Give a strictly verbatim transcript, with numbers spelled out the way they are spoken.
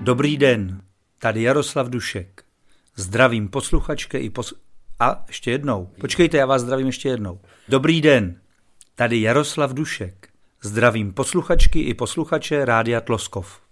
Dobrý den, tady Jaroslav Dušek. Zdravím posluchačky i pos... A ještě jednou. Počkejte, já vás zdravím ještě jednou. Dobrý den, tady Jaroslav Dušek. Zdravím posluchačky i posluchače Rádia Tloskov.